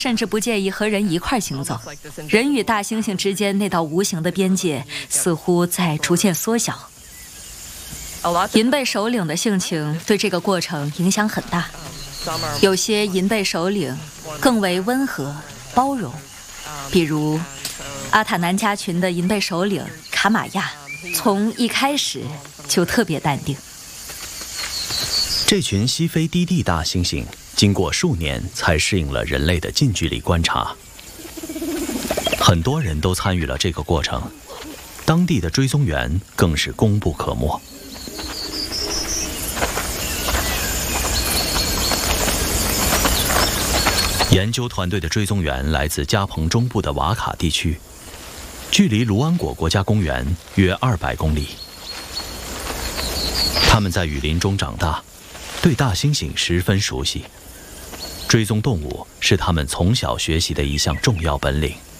甚至不介意和人一块行走。人与大猩猩之间那道无形的边界似乎在逐渐缩小。银背首领的性情对这个过程影响很大，有些银背首领更为温和包容，比如阿塔南加群的银背首领卡玛亚，从一开始就特别淡定。 这群西非低地大猩猩经过数年才适应了人类的近距离观察，很多人都参与了这个过程，当地的追踪员更是功不可没。研究团队的追踪员来自加蓬中部的瓦卡地区，距离卢安果国家公园约200公里。他们在雨林中长大，对大猩猩十分熟悉。追踪动物是他们从小学习的一项重要本领。